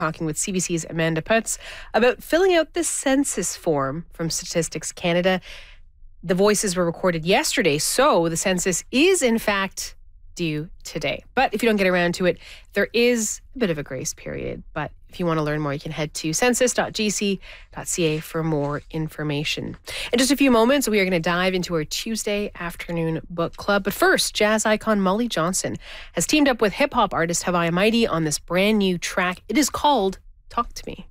talking with CBC's Amanda Putz about filling out the census form from Statistics Canada. The voices were recorded yesterday, so the census is in fact due today. But if you don't get around to it, there is a bit of a grace period. But if you want to learn more, you can head to census.gc.ca for more information. In just a few moments, we are going to dive into our Tuesday afternoon book club. But first, jazz icon Molly Johnson has teamed up with hip-hop artist Hawaii Mighty on this brand new track. It is called Talk to Me.